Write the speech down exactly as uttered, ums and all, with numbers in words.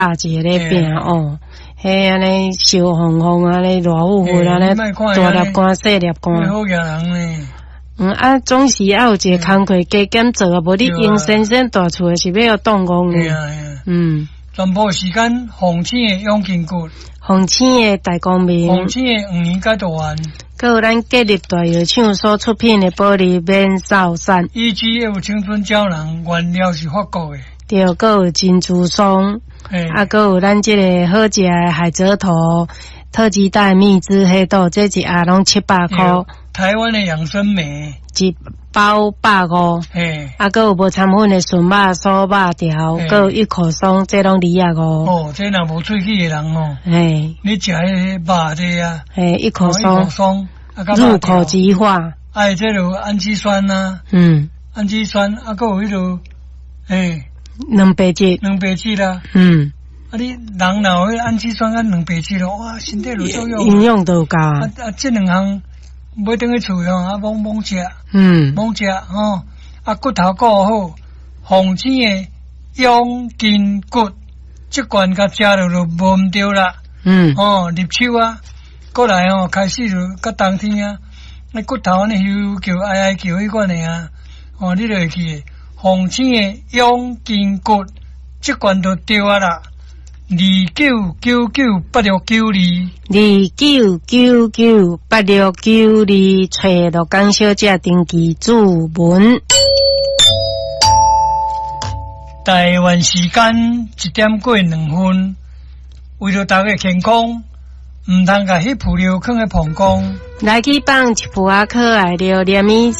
大节咧病哦，嘿安尼烧烘烘安尼热乎乎安尼大粒干细粒干。 好惊人呢。 嗯啊，总是要有一个工课加减做啊，无你用先生大厝是要动工呢。嗯， 全部时间红青的永健骨， 红青的大光明， 红青的五年解毒丸， 还有咱格力大药厂所出品的玻璃免扫散， 以及有青春胶囊原料是法国的， 对，还有珍珠松，啊，还有咱这个好食的海蜇头、特级带蜜汁黑豆，这一盒拢七百块。 台湾的养生梅一包百五， 嘿， 啊，还有无掺粉的笋肉、酥肉条，还有一口松，这拢二啊五。 哦，这若无喙齿的人哦， 嘿， 你食迄肉这啊， 嘿，一口松， 一口松， 入口即化。 哎，这有氨基酸呐， 嗯， 氨基酸，啊，还有迄种，哎， 蛋白质， 蛋白质啦， 嗯。 啊！你人若有氨基酸啊、蛋白质咯，哇，身体有作用， 营养都有够啊！ 啊，这两项买等去厝用啊，猛猛食， 嗯， 猛食哦。啊，骨头顾好，红青的养筋骨，这罐甲食了就无唔对啦。 嗯， 哦，入手啊，过来哦，开始就到冬天啊，那骨头呢又叫哀哀叫迄款的啊，哦，你就会记红青的养筋骨，这罐就对啊啦。二九九九八六九二， 二九九九八六九二，找到江小姐登记注文。 台湾时间一点过两分，为了大家健康，唔通甲迄铺料放喺膀胱。 来去放一铺啊可爱料，连米